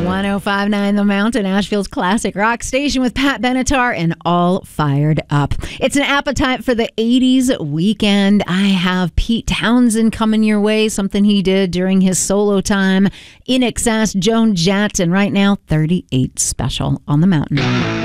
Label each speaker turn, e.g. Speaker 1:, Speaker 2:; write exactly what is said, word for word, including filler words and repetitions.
Speaker 1: one oh five point nine The Mountain, Asheville's classic rock station with Pat Benatar and All Fired Up. It's an appetite for the eighties weekend. I have Pete Townsend coming your way, something he did during his solo time. In Excess, Joan Jett, and right now, thirty-eight Special on the Mountain.